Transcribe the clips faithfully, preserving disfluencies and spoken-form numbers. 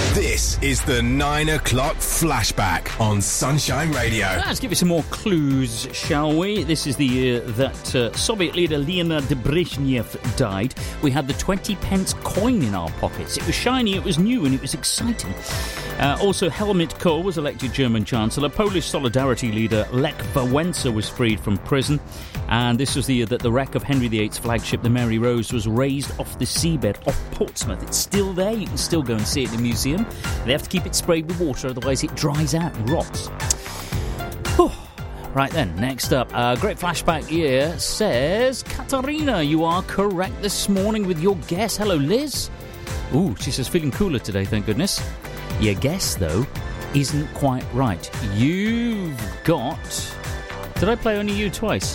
This is the nine o'clock flashback on Sunshine Radio. Let's give you some more clues, shall we? This is the year that uh, Soviet leader Leonid Brezhnev died. We had the twenty pence coin in our pockets. It was shiny, it was new, and it was exciting. Uh, also, Helmut Kohl was elected German Chancellor. Polish Solidarity leader Lech Wałęsa was freed from prison. And this was the year that the wreck of Henry the eighth's flagship, the Mary Rose, was raised off the seabed off Portsmouth. It's still there. You can still go and see it in the museum. They have to keep it sprayed with water, otherwise it dries out and rots. Whew. Right then, next up, a great flashback year says, Katarina, you are correct this morning with your guess. Hello, Liz. Ooh, she says, feeling cooler today, thank goodness. Your guess, though, isn't quite right. You've got... Did I play Only You twice?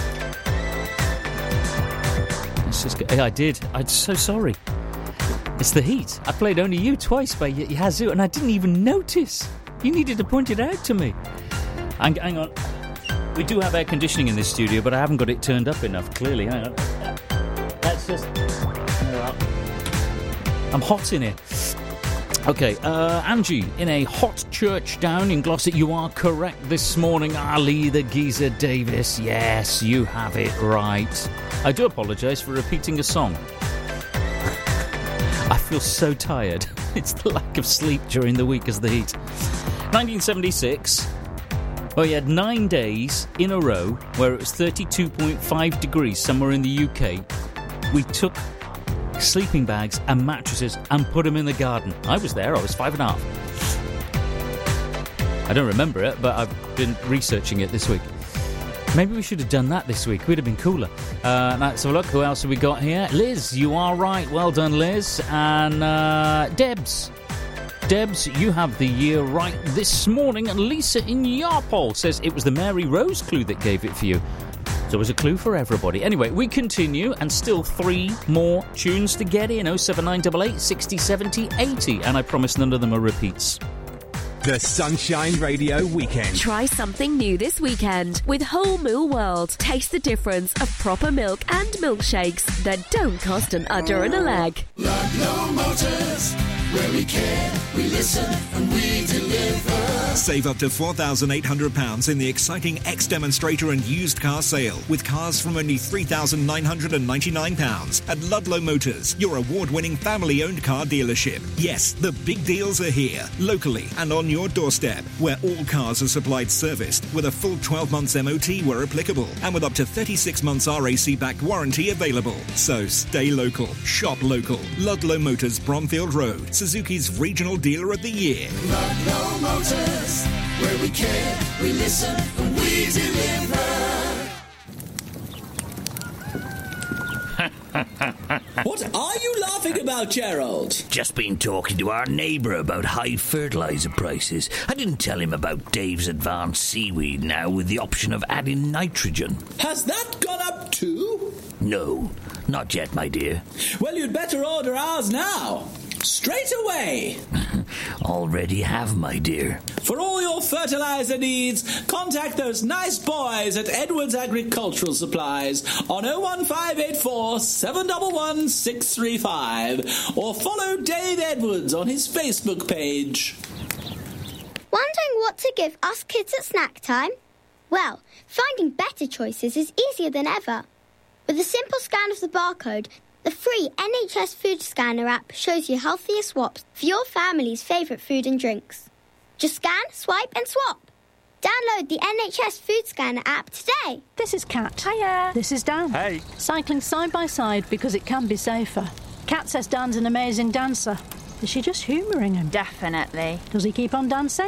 Let's just go... Yeah, I did. I'm so sorry. It's the heat. I played Only You twice by Yazoo, and I didn't even notice. You needed to point it out to me. Hang, hang on. We do have air conditioning in this studio, but I haven't got it turned up enough, clearly. Hang on. That's just... I'm hot in here. Okay, uh, Angie, in a hot church down in Glossop, you are correct this morning. Ali the Geezer Davis. Yes, you have it right. I do apologise for repeating a song. I feel so tired. It's the lack of sleep during the week as the heat. nineteen seventy-six. Well, you had nine days in a row where it was thirty-two point five degrees somewhere in the U K. We took sleeping bags and mattresses and put them in the garden. I was there. I was five and a half. I don't remember it, but I've been researching it this week. Maybe we should have done that this week. We'd have been cooler. Uh, let's have a look. Who else have we got here? Liz, you are right. Well done, Liz. And uh, Debs. Debs, you have the year right this morning. And Lisa in Yarpole says it was the Mary Rose clue that gave it for you. So it was a clue for everybody. Anyway, we continue, and still three more tunes to get in. oh seven nine eight eight, six oh, seventy, eighty. And I promise none of them are repeats. The Sunshine Radio Weekend. Try something new this weekend with Whole Mill World. Taste the difference of proper milk and milkshakes that don't cost an udder and a leg. Ludlow Motors, where we care, we listen, and we deliver. Save up to four thousand eight hundred pounds in the exciting X-Demonstrator and used car sale, with cars from only three thousand nine hundred ninety-nine pounds at Ludlow Motors, your award-winning family-owned car dealership. Yes, the big deals are here, locally and on your doorstep, where all cars are supplied serviced with a full twelve months M O T where applicable, and with up to thirty-six months R A C-backed warranty available. So stay local, shop local. Ludlow Motors, Bromfield Road, Suzuki's regional dealer of the year. Ludlow Motors, where we care, we listen, and we deliver. What are you laughing about, Gerald? Just been talking to our neighbour about high fertiliser prices. I didn't tell him about Dave's advanced seaweed now with the option of adding nitrogen. Has that gone up too? No, not yet, my dear. Well, you'd better order ours now. Straight away. Already have, my dear. For all your fertiliser needs, contact those nice boys at Edwards Agricultural Supplies on oh one five eight four, seven one one, six three five or follow Dave Edwards on his Facebook page. Wondering what to give us kids at snack time? Well, finding better choices is easier than ever. With a simple scan of the barcode, the free N H S Food Scanner app shows you healthier swaps for your family's favourite food and drinks. Just scan, swipe and swap. Download the N H S Food Scanner app today. This is Kat. Hiya. This is Dan. Hey. Cycling side by side because it can be safer. Kat says Dan's an amazing dancer. Is she just humouring him? Definitely. Does he keep on dancing?